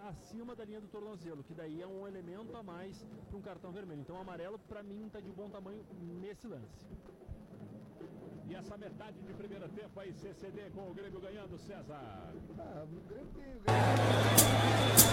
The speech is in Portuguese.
acima da linha do tornozelo, que daí é um elemento a mais para um cartão vermelho. Então o amarelo, para mim, está de bom tamanho nesse lance. E essa metade de primeiro tempo aí, CCD com o Grêmio ganhando, César. O Grêmio